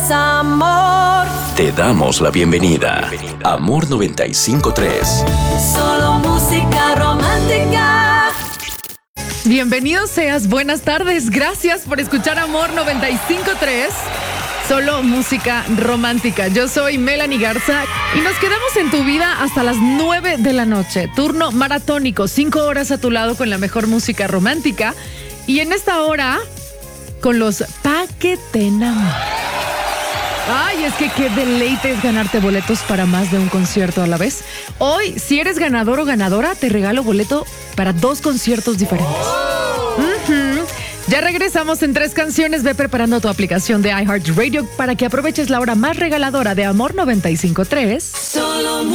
es amor. Te damos la bienvenida. Amor 95.3. Solo música romántica. Bienvenido seas, buenas tardes. Gracias por escuchar Amor 95.3. Solo música romántica. Yo soy Melanie Garza y nos quedamos en tu vida hasta las 9 de la noche. Turno maratónico, 5 horas a tu lado con la mejor música romántica. Y en esta hora, con los Pa' que te enamore. Ay, es que qué deleite es ganarte boletos para más de un concierto a la vez. Hoy, si eres ganador o ganadora, te regalo boleto para 2 conciertos diferentes. Ya regresamos en 3 canciones. Ve preparando tu aplicación de iHeartRadio para que aproveches la hora más regaladora de Amor 95.3. Solo